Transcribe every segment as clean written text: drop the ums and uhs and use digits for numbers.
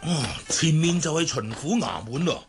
前面就係巡撫衙門咯。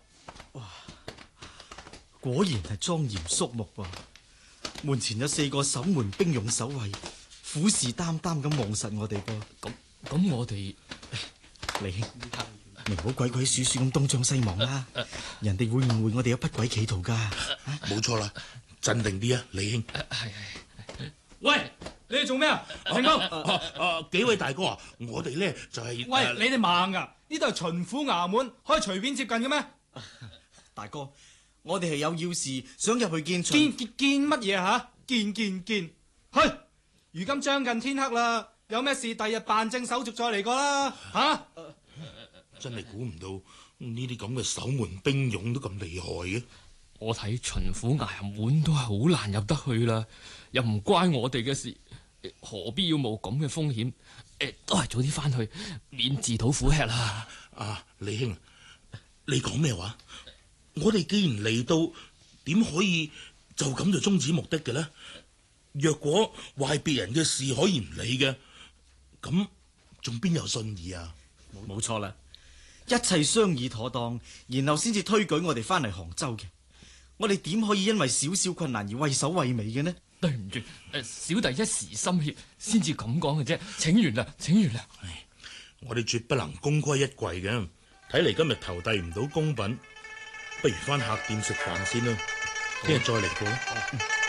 果然係莊嚴肅穆噃。門前有4個守門兵勇守衛，虎視眈眈咁望實我哋噃。 咁我哋， 李兄，你唔好鬼鬼祟祟咁東張西望啦，人哋會誤會我哋有不軌企圖噶。 冇錯啦，鎮定啲啊，李兄。 喂，你哋做咩啊？停工！ 幾位大哥啊，我哋咧就係喂，你哋盲噶？呢度係巡撫衙門，可以隨便接近嘅咩？ 大哥，我哋係有要事想入去見見乜嘢吓？見，去！如今將近天黑啦，有咩事第日辦證手續再嚟過啦，吓！ 真係估唔到呢啲咁嘅守門兵勇都咁厲害嘅。 我睇巡撫衙門都係好難入得去啦，又唔關我哋嘅事，何必要冒咁嘅風險？都係早啲翻去，免自討苦吃啦。 李兄，你講咩話？我哋既然嚟到，點可以就咁就終止目的嘅呢？若果話係別人嘅事可以唔理嘅，咁仲邊有信義啊？ 冇錯啦，一切商議妥當，然後先至推舉我哋翻嚟杭州嘅。我哋點可以因為少少困難而畏首畏尾嘅呢？ 對唔住，小弟一時心怯，先至咁講嘅啫，請原諒。 我哋絕不能功虧一簣嘅，睇嚟今日投遞唔到貢品，不如翻客店食飯先啦，聽日再嚟過。